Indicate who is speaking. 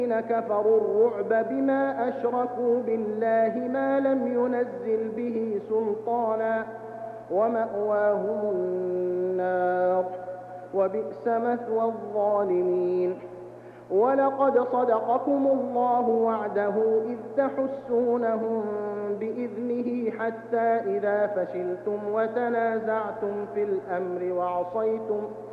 Speaker 1: كفروا الرعب بما أشركوا بالله ما لم ينزل به سلطانا ومأواهم النار وبئس مثوى الظالمين. ولقد صدقكم الله وعده إذ تحسونهم بإذنه حتى إذا فشلتم وتنازعتم في الأمر